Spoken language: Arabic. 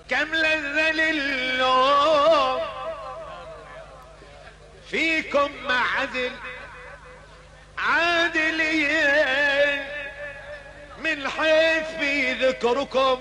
كم لذة للوم فيكم مع عادلين من حيث في ذكركم